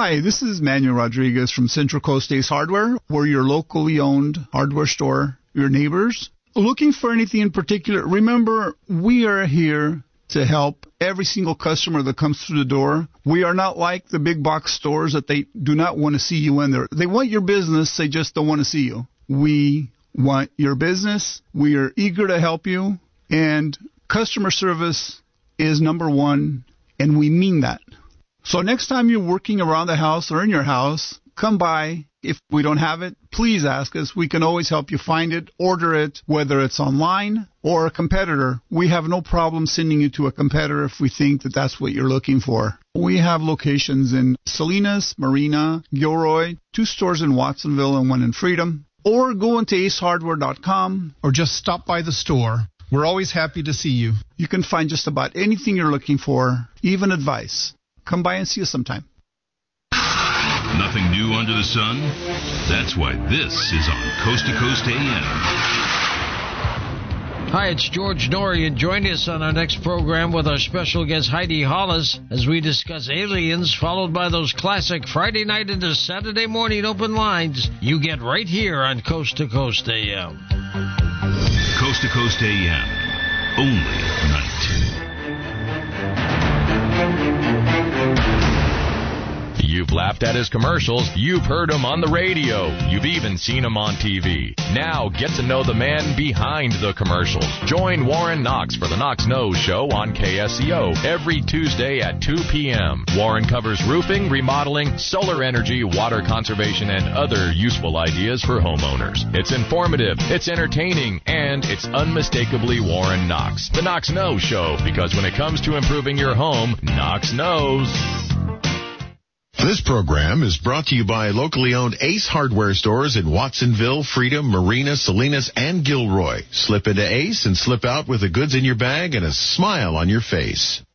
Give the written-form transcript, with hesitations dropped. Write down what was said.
Hi, this is Manuel Rodriguez from Central Coast Ace Hardware. We're your locally owned hardware store, your neighbors. Looking for anything in particular? Remember, we are here to help every single customer that comes through the door. We are not like the big box stores that they do not want to see you in there. They want your business, they just don't want to see you. We want your business. We are eager to help you, and customer service is number one, and we mean that. So next time you're working around the house or in your house, come by. If we don't have it, please ask us. We can always help you find it, order it, whether it's online or a competitor. We have no problem sending you to a competitor if we think that that's what you're looking for. We have locations in Salinas, Marina, Gilroy, 2 stores in Watsonville and 1 in Freedom. Or go into acehardware.com. Or just stop by the store. We're always happy to see you. You can find just about anything you're looking for, even advice. Come by and see us sometime. Nothing new under the sun? That's why this is on Coast to Coast AM. Hi, it's George Norrie, and join us on our next program with our special guest Heidi Hollis as we discuss aliens, followed by those classic Friday night into Saturday morning open lines you get right here on Coast to Coast AM. Coast to Coast AM. Only night. You've laughed at his commercials. You've heard him on the radio. You've even seen him on TV. Now get to know the man behind the commercials. Join Warren Knox for the Knox Knows Show on KSCO every Tuesday at 2 p.m. Warren covers roofing, remodeling, solar energy, water conservation, and other useful ideas for homeowners. It's informative, it's entertaining, and it's unmistakably Warren Knox. The Knox Knows Show, because when it comes to improving your home, Knox knows. This program is brought to you by locally owned Ace Hardware stores in Watsonville, Freedom, Marina, Salinas, and Gilroy. Slip into Ace and slip out with the goods in your bag and a smile on your face.